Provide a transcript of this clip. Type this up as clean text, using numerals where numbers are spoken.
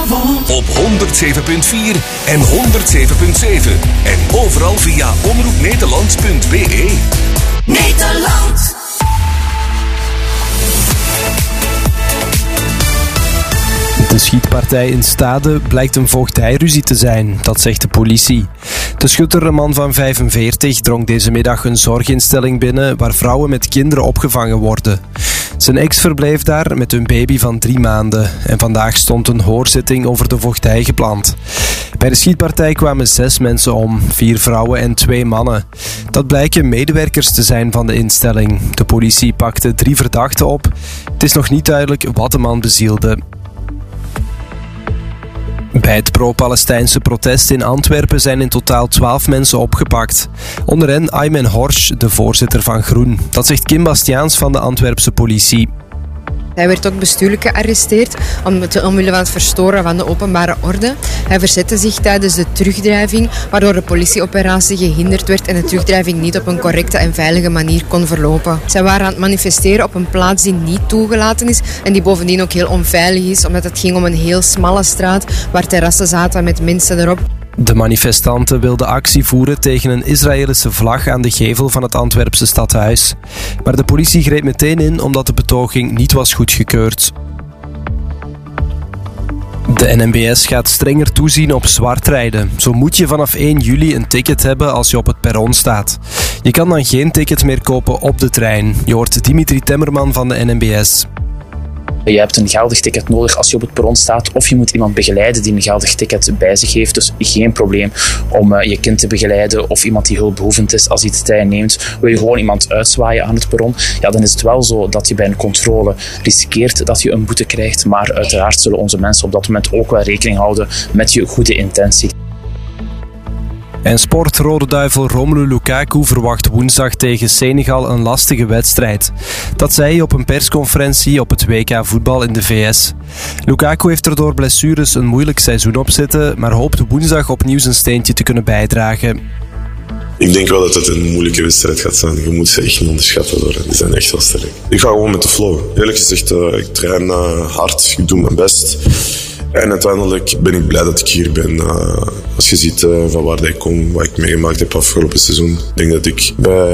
woont. Op 107.4 en 107.7. En overal via omroepnederland.be. Nederland. De schietpartij in Stade blijkt een voogdijruzie te zijn, dat zegt de politie. De schutter, een man van 45, drong deze middag een zorginstelling binnen waar vrouwen met kinderen opgevangen worden. Zijn ex verbleef daar met hun baby van 3 maanden en vandaag stond een hoorzitting over de voogdij gepland. Bij de schietpartij kwamen 6 mensen om, 4 vrouwen en 2 mannen. Dat blijken medewerkers te zijn van de instelling. De politie pakte 3 verdachten op. Het is nog niet duidelijk wat de man bezielde. Bij het pro-Palestijnse protest in Antwerpen zijn in totaal 12 mensen opgepakt. Onder hen Aymen Horsch, de voorzitter van Groen. Dat zegt Kim Bastiaans van de Antwerpse politie. Hij werd ook bestuurlijk gearresteerd omwille van het verstoren van de openbare orde. Hij verzette zich tijdens de terugdrijving, waardoor de politieoperatie gehinderd werd en de terugdrijving niet op een correcte en veilige manier kon verlopen. Zij waren aan het manifesteren op een plaats die niet toegelaten is en die bovendien ook heel onveilig is, omdat het ging om een heel smalle straat waar terrassen zaten met mensen erop. De manifestanten wilden actie voeren tegen een Israëlische vlag aan de gevel van het Antwerpse stadhuis. Maar de politie greep meteen in omdat de betoging niet was goedgekeurd. De NMBS gaat strenger toezien op zwartrijden. Zo moet je vanaf 1 juli een ticket hebben als je op het perron staat. Je kan dan geen ticket meer kopen op de trein. Je hoort Dimitri Temmerman van de NMBS. Je hebt een geldig ticket nodig als je op het perron staat, of je moet iemand begeleiden die een geldig ticket bij zich heeft. Dus geen probleem om je kind te begeleiden of iemand die hulpbehoevend is. Als hij de tijd neemt, wil je gewoon iemand uitzwaaien aan het perron. Ja, dan is het wel zo dat je bij een controle riskeert dat je een boete krijgt. Maar uiteraard zullen onze mensen op dat moment ook wel rekening houden met je goede intentie. En Rode Duivel Romelu Lukaku verwacht woensdag tegen Senegal een lastige wedstrijd. Dat zei hij op een persconferentie op het WK voetbal in de VS. Lukaku heeft er door blessures een moeilijk seizoen op zitten, maar hoopt woensdag opnieuw zijn steentje te kunnen bijdragen. Ik denk wel dat het een moeilijke wedstrijd gaat zijn. Je moet ze echt niet onderschatten. Die zijn echt wel sterk. Ik ga gewoon met de flow. Eerlijk gezegd, ik train hard. Ik doe mijn best. En uiteindelijk ben ik blij dat ik hier ben. Als je ziet van waar ik kom, wat ik meegemaakt heb afgelopen seizoen. Ik denk dat ik bij